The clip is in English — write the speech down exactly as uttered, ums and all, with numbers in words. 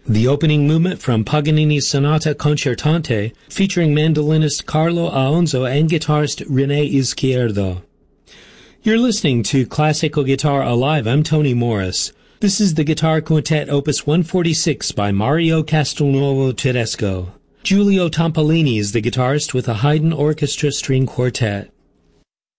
The opening movement from Paganini's Sonata Concertante, featuring mandolinist Carlo Aonzo and guitarist René Izquierdo. You're listening to Classical Guitar Alive. I'm Tony Morris. This is the Guitar Quintet Opus one forty-six by Mario Castelnuovo Tedesco. Giulio Tampolini is the guitarist with a Haydn Orchestra String Quartet.